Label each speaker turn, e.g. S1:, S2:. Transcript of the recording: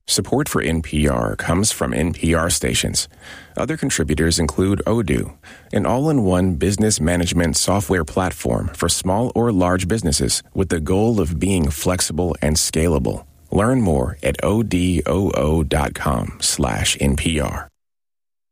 S1: Support for NPR comes from NPR stations. Other contributors include Odoo, an all-in-one business management software platform for small or large businesses with the goal of being flexible and scalable. Learn more at odoo.com/NPR.